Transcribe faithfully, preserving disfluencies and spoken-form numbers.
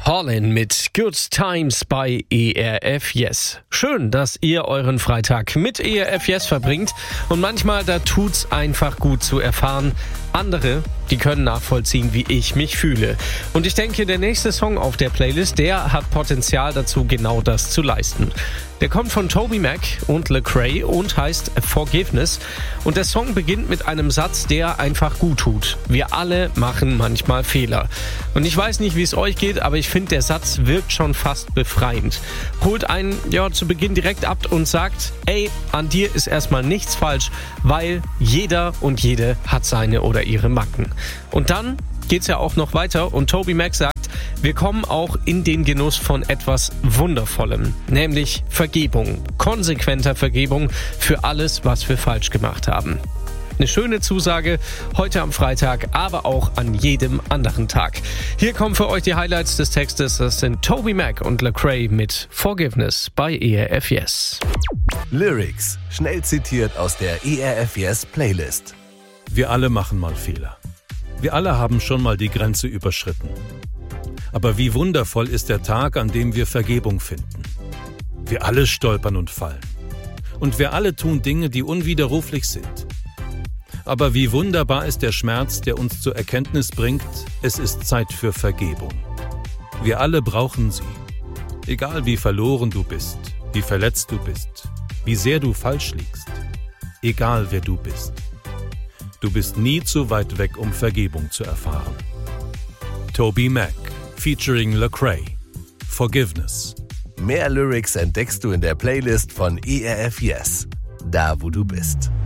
Hallin mit Good Times bei E R F Yes. Schön, dass ihr euren Freitag mit E R F Yes verbringt und manchmal, da tut's einfach gut zu erfahren, andere, die können nachvollziehen, wie ich mich fühle. Und ich denke, der nächste Song auf der Playlist, der hat Potenzial dazu, genau das zu leisten. Der kommt von TobyMac und Lecrae und heißt Forgiveness. Und der Song beginnt mit einem Satz, der einfach gut tut. Wir alle machen manchmal Fehler. Und ich weiß nicht, wie es euch geht, aber ich finde, der Satz wirkt schon fast befreiend. Holt einen ja zu Beginn direkt ab und sagt, ey, an dir ist erstmal nichts falsch, weil jeder und jede hat seine oder ihre Macken. Und dann geht's ja auch noch weiter und TobyMac sagt, wir kommen auch in den Genuss von etwas Wundervollem, nämlich Vergebung, konsequenter Vergebung für alles, was wir falsch gemacht haben. Eine schöne Zusage heute am Freitag, aber auch an jedem anderen Tag. Hier kommen für euch die Highlights des Textes. Das sind TobyMac und Lecrae mit Forgiveness bei E R F Yes. Lyrics, schnell zitiert aus der E R F Yes Playlist. Wir alle machen mal Fehler. Wir alle haben schon mal die Grenze überschritten. Aber wie wundervoll ist der Tag, an dem wir Vergebung finden. Wir alle stolpern und fallen. Und wir alle tun Dinge, die unwiderruflich sind. Aber wie wunderbar ist der Schmerz, der uns zur Erkenntnis bringt, es ist Zeit für Vergebung. Wir alle brauchen sie. Egal wie verloren du bist, wie verletzt du bist, wie sehr du falsch liegst. Egal wer du bist. Du bist nie zu weit weg, um Vergebung zu erfahren. TobyMac featuring Lecrae. Forgiveness. Mehr Lyrics entdeckst du in der Playlist von E R F Yes. Da, wo du bist.